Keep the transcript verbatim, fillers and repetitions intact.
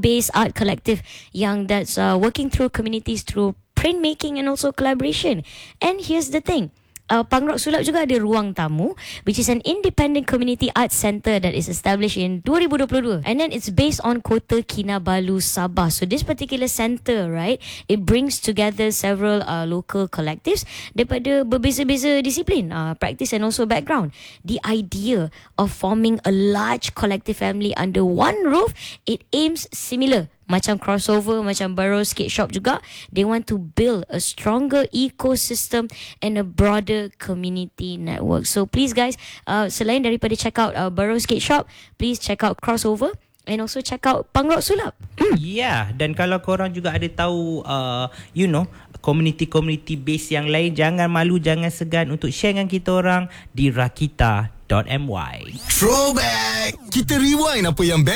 based art collective yang that's uh, working through communities through printmaking and also collaboration. And here's the thing, Uh, Punk Rock Sulap juga ada Ruang Tamu, which is an independent community arts centre that is established in twenty twenty-two. And then it's based on Kota Kinabalu, Sabah. So this particular centre, right, it brings together several uh, local collectives daripada berbeza-beza disiplin, uh, practice and also background. The idea of forming a large collective family under one roof, it aims similar macam crossover, macam Burrow Skate Shop juga. They want to build a stronger ecosystem and a broader community network. So please guys, uh, selain daripada check out uh, Burrow Skate Shop, please check out Crossover and also check out Punk Rock Sulap. Ya, yeah, dan kalau korang juga ada tahu uh, you know, community-community base yang lain, jangan malu, jangan segan untuk share dengan kita orang di rakita dot my. Throwback. Kita rewind apa yang